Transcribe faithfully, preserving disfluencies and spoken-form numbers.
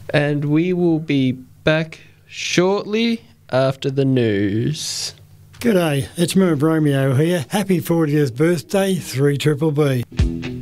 And we will be back shortly after the news. G'day, it's Merv Romeo here. Happy fortieth birthday, three triple B.